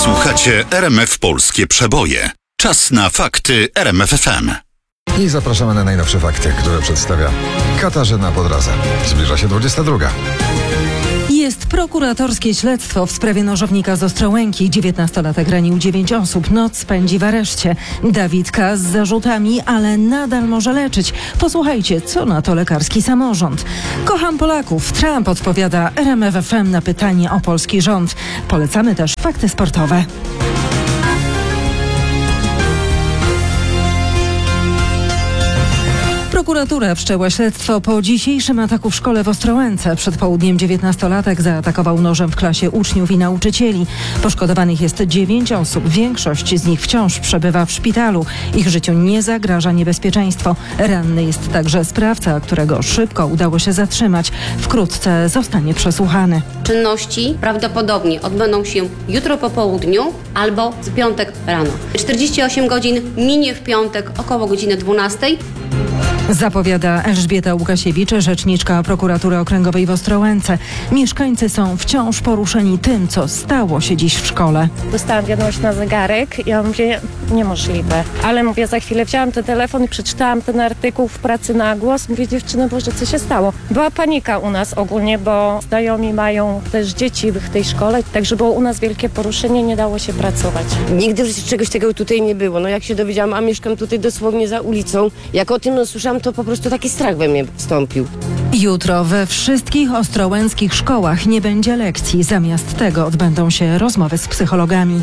Słuchacie RMF Polskie Przeboje. Czas na fakty RMF FM. I zapraszamy na najnowsze fakty, które przedstawia Katarzyna Podrazę. Zbliża się 22. Jest prokuratorskie śledztwo w sprawie nożownika z Ostrołęki. 19-latek ranił 9 osób. Noc spędzi w areszcie. Dawid K. z zarzutami, ale nadal może leczyć. Posłuchajcie, co na to lekarski samorząd. Kocham Polaków. Trump odpowiada RMF FM na pytanie o polski rząd. Polecamy też fakty sportowe. Prokuratura wszczęła śledztwo po dzisiejszym ataku w szkole w Ostrołęce. Przed południem 19-latek zaatakował nożem w klasie uczniów i nauczycieli. Poszkodowanych jest 9 osób. Większość z nich wciąż przebywa w szpitalu. Ich życiu nie zagraża niebezpieczeństwo. Ranny jest także sprawca, którego szybko udało się zatrzymać. Wkrótce zostanie przesłuchany. Czynności prawdopodobnie odbędą się jutro po południu albo w piątek rano. 48 godzin minie w piątek około godziny 12. Zapowiada Elżbieta Łukasiewicz, rzeczniczka prokuratury okręgowej w Ostrołęce. Mieszkańcy są wciąż poruszeni tym, co stało się dziś w szkole. Dostałam wiadomość na zegarek. Ja mówię, niemożliwe. Ale mówię, za chwilę wzięłam ten telefon i przeczytałam ten artykuł w pracy na głos. Mówię, dziewczyny, Boże, co się stało? Była panika u nas ogólnie, bo znajomi mają też dzieci w tej szkole. Także było u nas wielkie poruszenie, nie dało się pracować. Nigdy w życiu czegoś tego tutaj nie było. No jak się dowiedziałam, a mieszkam tutaj dosłownie za ulicą. Jak o tym słyszałam, to po prostu taki strach we mnie wstąpił. Jutro we wszystkich ostrołęckich szkołach nie będzie lekcji. Zamiast tego odbędą się rozmowy z psychologami.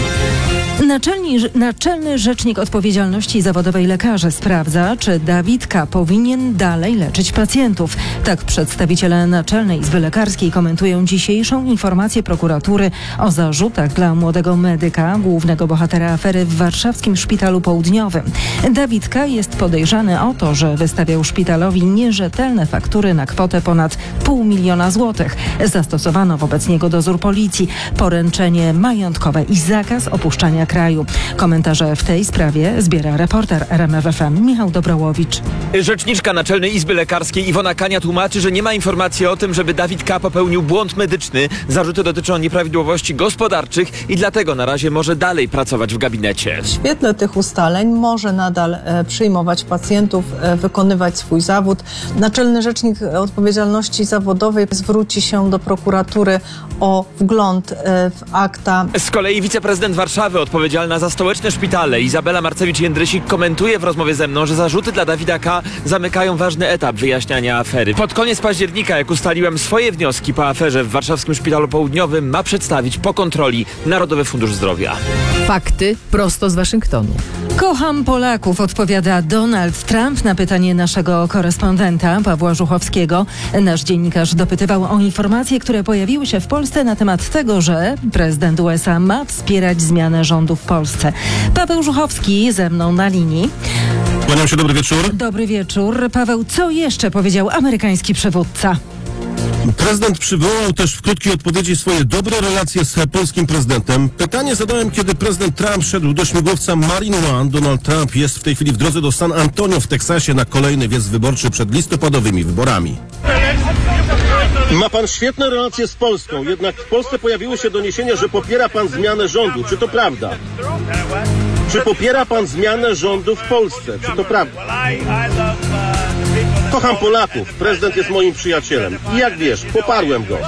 Naczelny Rzecznik Odpowiedzialności Zawodowej Lekarzy sprawdza, czy Dawid K. powinien dalej leczyć pacjentów. Tak przedstawiciele Naczelnej Izby Lekarskiej komentują dzisiejszą informację prokuratury o zarzutach dla młodego medyka, głównego bohatera afery w warszawskim Szpitalu Południowym. Dawid K. jest podejrzany o to, że wystawiał szpitalowi nierzetelne faktury na kwotę ponad 500 000 złotych. Zastosowano wobec niego dozór policji, poręczenie majątkowe i zakaz opuszczania kraju. Komentarze w tej sprawie zbiera reporter RMF FM Michał Dobrołowicz. Rzeczniczka Naczelnej Izby Lekarskiej Iwona Kania tłumaczy, że nie ma informacji o tym, żeby Dawid K. popełnił błąd medyczny. Zarzuty dotyczą nieprawidłowości gospodarczych i dlatego na razie może dalej pracować w gabinecie. W świetle tych ustaleń może nadal przyjmować pacjentów, wykonywać swój zawód. Naczelny Rzecznik Odpowiedzialności Zawodowej zwróci się do prokuratury o wgląd w akta. Z kolei wiceprezydent Warszawy odpowiedzialna za stołeczne szpitale Izabela Marcewicz-Jędrysik komentuje w rozmowie ze mną, że zarzuty dla Dawida K. zamykają ważny etap wyjaśniania afery. Pod koniec października, jak ustaliłem, swoje wnioski po aferze w warszawskim Szpitalu Południowym ma przedstawić po kontroli Narodowy Fundusz Zdrowia. Fakty prosto z Waszyngtonu. Kocham Polaków, odpowiada Donald Trump na pytanie naszego korespondenta Pawła Żuchowskiego. Nasz dziennikarz dopytywał o informacje, które pojawiły się w Polsce na temat tego, że prezydent USA ma wspierać zmianę rządu w Polsce. Paweł Żuchowski ze mną na linii. Kłaniam się, dobry wieczór. Dobry wieczór. Paweł, co jeszcze powiedział amerykański przywódca? Prezydent przywołał też w krótkiej odpowiedzi swoje dobre relacje z polskim prezydentem. Pytanie zadałem, kiedy prezydent Trump szedł do śmigłowca Marine One. Donald Trump jest w tej chwili w drodze do San Antonio w Teksasie na kolejny wjazd wyborczy przed listopadowymi wyborami. Ma pan świetne relacje z Polską, jednak w Polsce pojawiły się doniesienia, że popiera pan zmianę rządu. Czy to prawda? Czy popiera pan zmianę rządu w Polsce? Czy to prawda? Kocham Polaków. Prezydent jest moim przyjacielem. I jak wiesz, poparłem go.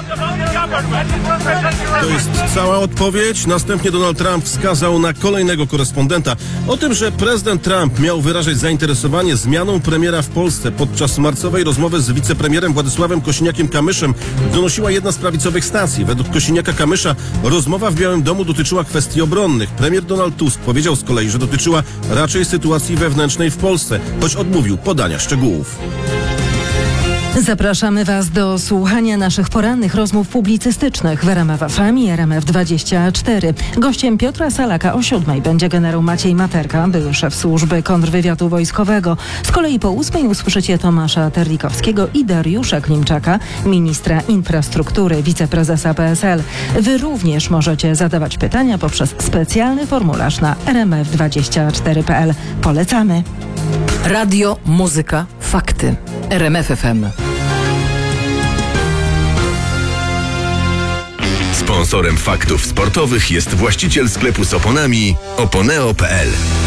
To jest cała odpowiedź. Następnie Donald Trump wskazał na kolejnego korespondenta. O tym, że prezydent Trump miał wyrażać zainteresowanie zmianą premiera w Polsce podczas marcowej rozmowy z wicepremierem Władysławem Kosiniakiem-Kamyszem donosiła jedna z prawicowych stacji. Według Kosiniaka-Kamysza rozmowa w Białym Domu dotyczyła kwestii obronnych. Premier Donald Tusk powiedział z kolei, że dotyczyła raczej sytuacji wewnętrznej w Polsce, choć odmówił podania szczegółów. Zapraszamy Was do słuchania naszych porannych rozmów publicystycznych w RMF FM i RMF24. Gościem Piotra Salaka o 7:00 będzie generał Maciej Materka, były szef służby kontrwywiadu wojskowego. Z kolei po 8:00 usłyszycie Tomasza Terlikowskiego i Dariusza Klimczaka, ministra infrastruktury, wiceprezesa PSL. Wy również możecie zadawać pytania poprzez specjalny formularz na rmf24.pl. Polecamy. Radio, muzyka, fakty. RMF FM. Sponsorem faktów sportowych jest właściciel sklepu z oponami oponeo.pl.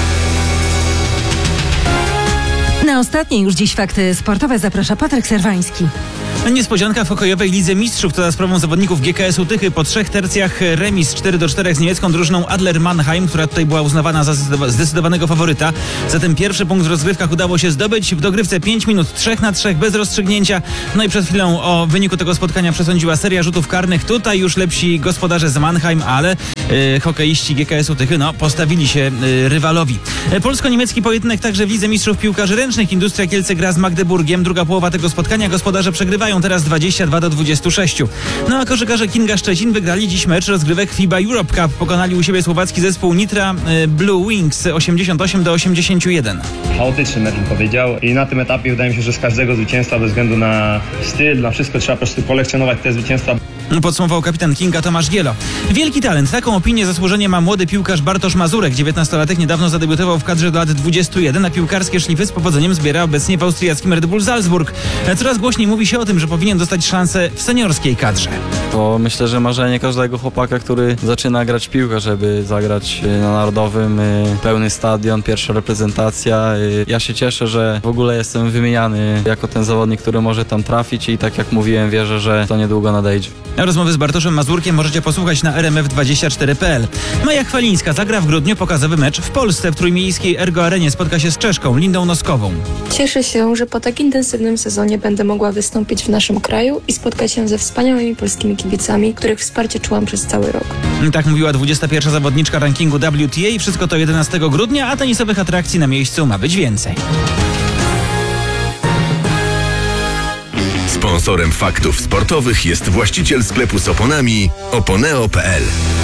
Na ostatnie już dziś fakty sportowe zaprasza Patryk Serwański. Niespodzianka w hokejowej Lidze Mistrzów to za sprawą zawodników GKS-u Tychy. Po 3 tercjach remis 4-4 z niemiecką drużyną Adler Mannheim, która tutaj była uznawana za zdecydowanego faworyta. Zatem pierwszy punkt w rozgrywkach udało się zdobyć. W dogrywce 5 minut 3-3 bez rozstrzygnięcia. No i przed chwilą o wyniku tego spotkania przesądziła seria rzutów karnych. Tutaj już lepsi gospodarze z Mannheim, ale hokeiści GKS-u Tychy postawili się rywalowi. Polsko-niemiecki pojedynek także w Lidze Mistrzów Piłkarzy Ręcznych. Industria Kielce gra z Magdeburgiem. Druga połowa tego spotkania. Gospodarze przegrywają teraz 22-26. No a koszykarze Kinga Szczecin wygrali dziś mecz rozgrywek FIBA Europe Cup. Pokonali u siebie słowacki zespół Nitra Blue Wings 88-81. Chaotyczny mecz bym powiedział i na tym etapie wydaje mi się, że z każdego zwycięstwa bez względu na styl, na wszystko trzeba po prostu kolekcjonować te zwycięstwa. Podsumował kapitan Kinga Tomasz Gielo. Wielki talent. Taką opinię zasłużenie ma młody piłkarz Bartosz Mazurek. 19-latek niedawno zadebiutował w kadrze do lat 21, a piłkarskie szlify z powodzeniem zbiera obecnie w austriackim Red Bull Salzburg. Coraz głośniej mówi się o tym, że powinien dostać szansę w seniorskiej kadrze. To myślę, że marzenie każdego chłopaka, który zaczyna grać w piłkę, żeby zagrać na Narodowym, pełny stadion, pierwsza reprezentacja. Ja się cieszę, że w ogóle jestem wymieniany jako ten zawodnik, który może tam trafić i tak jak mówiłem, wierzę, że to niedługo nadejdzie. Rozmowy z Bartoszem Mazurkiem możecie posłuchać na rmf24.pl. Maja Chwalińska zagra w grudniu pokazowy mecz w Polsce. W trójmiejskiej Ergo Arenie spotka się z Czeszką Lindą Noskową. Cieszę się, że po tak intensywnym sezonie będę mogła wystąpić w naszym kraju i spotkać się ze wspaniałymi polskimi kibicami, których wsparcie czułam przez cały rok. Tak mówiła 21. zawodniczka rankingu WTA. Wszystko to 11 grudnia, a tenisowych atrakcji na miejscu ma być więcej. Sponsorem faktów sportowych jest właściciel sklepu z oponami oponeo.pl.